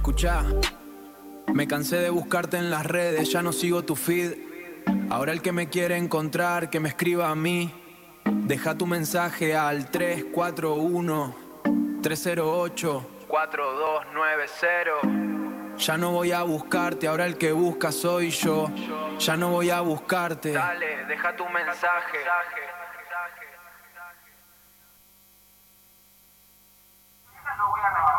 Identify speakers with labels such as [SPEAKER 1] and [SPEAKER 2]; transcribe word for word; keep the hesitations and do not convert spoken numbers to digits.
[SPEAKER 1] Escuchá, me cansé de buscarte en las redes, ya no sigo tu feed. Ahora el que me quiere encontrar, que me escriba a mí. Deja tu mensaje al tres cuatro uno, tres cero ocho, cuatro dos nueve cero. Ya no voy a buscarte, ahora el que busca soy yo. Ya no voy a buscarte. Dale, deja tu mensaje. No voy a